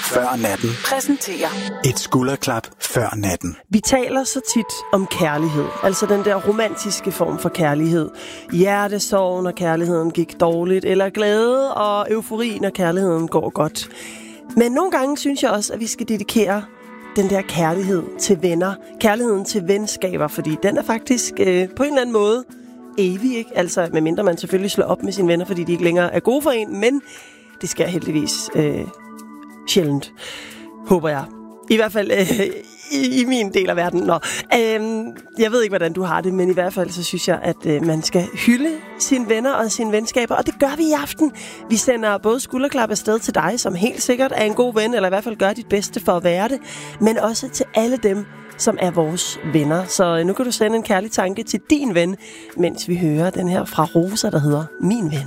før natten præsenterer et skulderklap før natten. Vi taler så tit om kærlighed, altså den der romantiske form for kærlighed. Hjertesorg, når kærligheden gik dårligt, eller glæde og eufori, når kærligheden går godt. Men nogle gange synes jeg også, at vi skal dedikere den der kærlighed til venner, kærligheden til venskaber, fordi den er faktisk på en eller anden måde evig, ikke? Altså, medmindre man selvfølgelig slår op med sine venner, fordi de ikke længere er gode for en, men det sker heldigvis sjældent, håber jeg. I hvert fald i min del af verden. Jeg ved ikke, hvordan du har det, men i hvert fald så synes jeg, at man skal hylde sine venner og sine venskaber, og det gør vi i aften. Vi sender både skulderklap afsted til dig, som helt sikkert er en god ven, eller i hvert fald gør dit bedste for at være det, men også til alle dem, som er vores venner. Så nu kan du sende en kærlig tanke til din ven, mens vi hører den her fra Rosa, der hedder Min Ven.